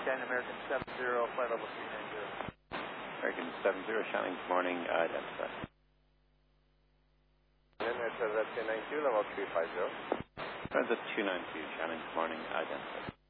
10, American 70, flight level 390. American 70, Shannon, good morning, identify. Then it's 292, level 350. Transit 292, Shannon, good morning, identify.